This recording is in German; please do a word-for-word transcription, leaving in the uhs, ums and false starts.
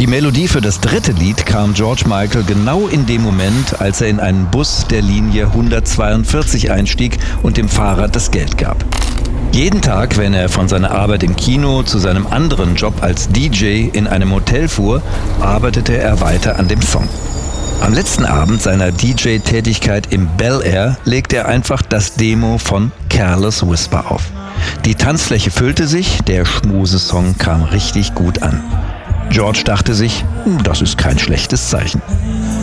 Die Melodie für das dritte Lied kam George Michael genau in dem Moment, als er in einen Bus der Linie hundertzweiundvierzig einstieg und dem Fahrer das Geld gab. Jeden Tag, wenn er von seiner Arbeit im Kino zu seinem anderen Job als D J in einem Hotel fuhr, arbeitete er weiter an dem Song. Am letzten Abend seiner D J-Tätigkeit im Bel Air legte er einfach das Demo von Careless Whisper auf. Die Tanzfläche füllte sich, der Schmusesong kam richtig gut an. George dachte sich, das ist kein schlechtes Zeichen.